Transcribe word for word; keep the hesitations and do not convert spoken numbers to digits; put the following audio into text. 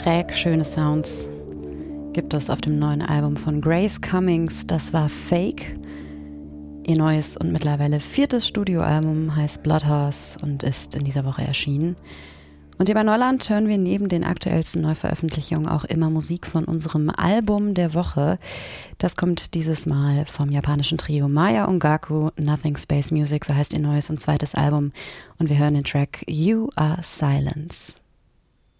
schräg schöne Sounds gibt es auf dem neuen Album von Grace Cummings. Das war Fake. Ihr neues und mittlerweile viertes Studioalbum heißt Bloodhorse und ist in dieser Woche erschienen. Und hier bei Neuland hören wir neben den aktuellsten Neuveröffentlichungen auch immer Musik von unserem Album der Woche. Das kommt dieses Mal vom japanischen Trio Maya Ongaku. Nothing Space Music, so heißt ihr neues und zweites Album. Und wir hören den Track You Are Silence.